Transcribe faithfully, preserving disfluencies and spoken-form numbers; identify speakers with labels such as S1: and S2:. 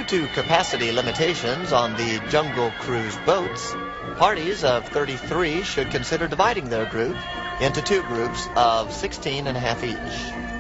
S1: Due to capacity limitations on the Jungle Cruise boats, parties of thirty-three should consider dividing their group into two groups of sixteen and a half each.